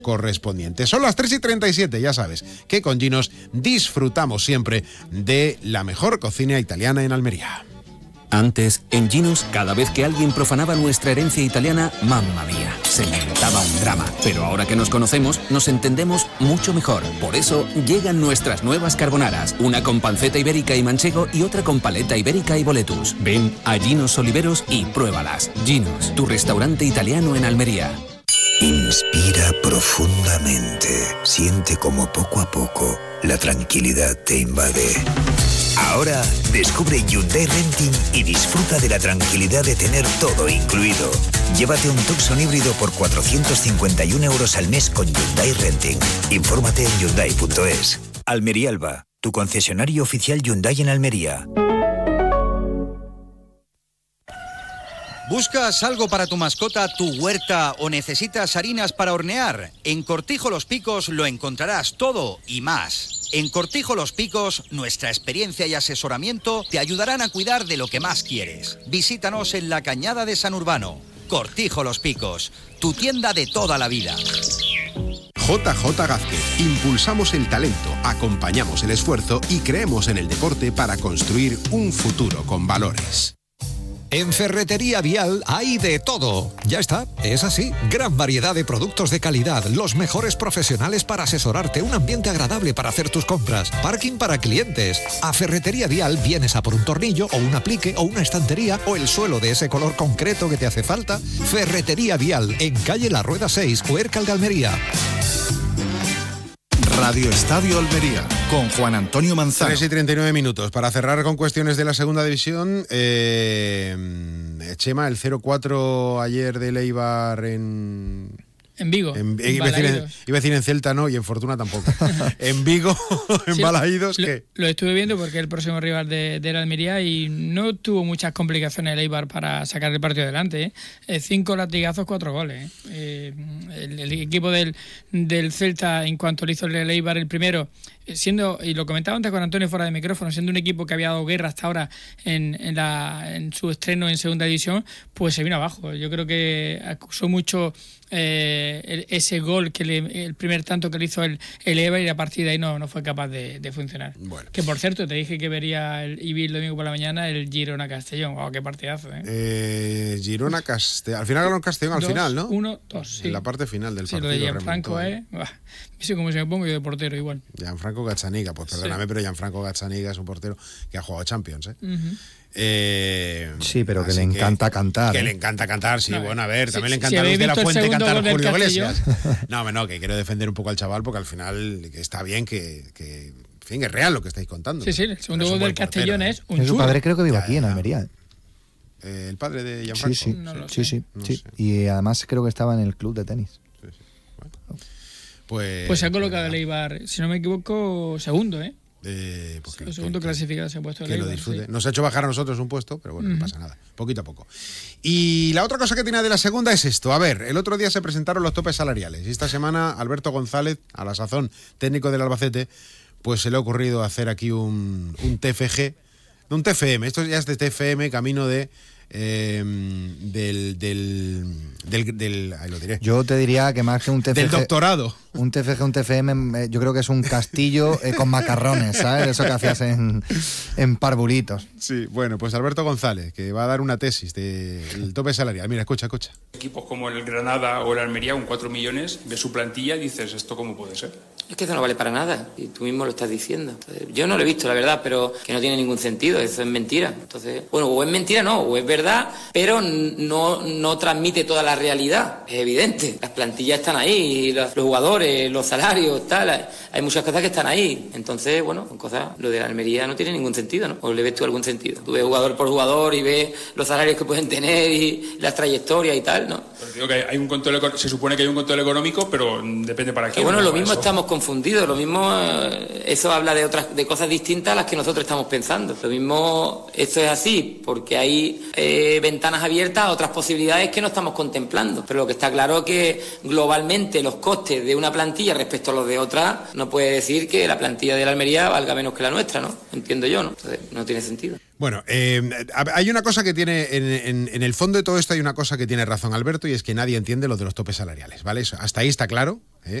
correspondiente. Son las 3:37, ya sabes que con Ginos disfrutamos siempre de la mejor cocina italiana en Almería. Antes, en Ginos, cada vez que alguien profanaba nuestra herencia italiana, mamma mía, se montaba un drama. Pero ahora que nos conocemos, nos entendemos mucho mejor. Por eso, llegan nuestras nuevas carbonaras. Una con panceta ibérica y manchego y otra con paleta ibérica y boletus. Ven a Ginos Oliveros y pruébalas. Ginos, tu restaurante italiano en Almería. Inspira profundamente. Siente como poco a poco la tranquilidad te invade. Ahora descubre Hyundai Renting y disfruta de la tranquilidad de tener todo incluido. Llévate un Tucson híbrido por 451 euros al mes con Hyundai Renting. Infórmate en Hyundai.es. Almería Alba, tu concesionario oficial Hyundai en Almería. ¿Buscas algo para tu mascota, tu huerta o necesitas harinas para hornear? En Cortijo Los Picos lo encontrarás todo y más. En Cortijo Los Picos, nuestra experiencia y asesoramiento te ayudarán a cuidar de lo que más quieres. Visítanos en la Cañada de San Urbano. Cortijo Los Picos, tu tienda de toda la vida. JJ Gázquez. Impulsamos el talento, acompañamos el esfuerzo y creemos en el deporte para construir un futuro con valores. En Ferretería Vial hay de todo. Ya está, es así. Gran variedad de productos de calidad, los mejores profesionales para asesorarte, un ambiente agradable para hacer tus compras, parking para clientes. A Ferretería Vial vienes a por un tornillo o un aplique o una estantería o el suelo de ese color concreto que te hace falta. Ferretería Vial, en calle La Rueda 6, Huércal de Almería. Radio Estadio Almería, con Juan Antonio Manzano. 3:39 minutos. Para cerrar con cuestiones de la segunda división, Chema, el 0-4 ayer del Eibar en Vigo. Iba a decir en Celta, no, y en Fortuna tampoco. En Vigo, en sí, Balaídos, ¿qué? Lo estuve viendo porque es el próximo rival de la Almería y no tuvo muchas complicaciones el Eibar para sacar el partido adelante. 5 latigazos, 4 goles. El equipo del Celta, en cuanto le hizo el Eibar el primero, siendo, y lo comentaba antes con Antonio fuera de micrófono, siendo un equipo que había dado guerra hasta ahora en su estreno en segunda división, pues se vino abajo. Yo creo que acusó mucho ese gol el primer tanto que le hizo el Eibar, y a partir de ahí no fue capaz de funcionar. Bueno. Que por cierto, te dije que vería y vi el domingo por la mañana el Girona Castellón. ¡Oh, qué partidazo! Girona Castellón. Al final ganó Castellón, al final, ¿no? 1-2, sí. En la parte final del partido. Sí, lo de Gianfranco, sé cómo se me pongo yo de portero igual. Gianfranco Gazzaniga, pues perdóname, sí. Pero Gianfranco Gazzaniga es un portero que ha jugado Champions, Uh-huh. Sí, pero que le encanta cantar. Que le encanta cantar, sí. Bueno, a ver, también le encanta a Luis de la Fuente cantar a Julio Iglesias. No, que quiero defender un poco al chaval porque al final que está bien que en fin, es real lo que estáis contando. Sí, el segundo gol del Castellón es un su padre creo que vive aquí en Almería. El padre de Gianfranco. Sí. No sí. Y además creo que estaba en el club de tenis. Sí. Bueno. Pues se ha colocado el Eibar, si no me equivoco, segundo, el segundo clasificado se ha puesto el Eibar. Que lo disfrute. Sí. Nos ha hecho bajar a nosotros un puesto, pero bueno, no pasa nada. Poquito a poco. Y la otra cosa que tiene de la segunda es esto. A ver, el otro día se presentaron los topes salariales. Y esta semana Alberto González, a la sazón técnico del Albacete, pues se le ha ocurrido hacer aquí un TFG, un TFM. Esto ya es de TFM, camino de ahí lo diré. Yo te diría que más que un TFG del doctorado, un TFG, un TFM, yo creo que es un castillo con macarrones, ¿sabes? Eso que hacías en parvulitos. Sí, bueno, pues Alberto González, que va a dar una tesis del tope salarial. Mira, escucha. Equipos como el Granada o el Almería con 4 millones de su plantilla, dices, ¿esto cómo puede ser? Es que eso no vale para nada, y tú mismo lo estás diciendo. Entonces, yo no lo he visto, la verdad, pero que no tiene ningún sentido, eso es mentira. Entonces, bueno, o es mentira, no, o es verdad, pero no transmite toda la realidad, es evidente. Las plantillas están ahí, los jugadores, los salarios, tal, hay muchas cosas que están ahí. Entonces, bueno, lo de la Almería no tiene ningún sentido, ¿no? ¿O le ves tú algún sentido? Tú ves jugador por jugador y ves los salarios que pueden tener y las trayectorias y tal, ¿no? Pero digo que hay un control, se supone que hay un control económico, pero depende para qué. Que bueno, lo mismo estamos confundidos, lo mismo, eso habla de cosas distintas a las que nosotros estamos pensando. Lo mismo, esto es así, porque hay ventanas abiertas a otras posibilidades que no estamos contemplando. Pero lo que está claro es que globalmente los costes de una una plantilla respecto a los de otra, no puede decir que la plantilla de la Almería valga menos que la nuestra, ¿no? Entiendo yo, ¿no? Entonces, no tiene sentido. Bueno, hay una cosa que tiene, en el fondo de todo esto hay una cosa que tiene razón Alberto, y es que nadie entiende lo de los topes salariales, ¿vale? Hasta ahí está claro.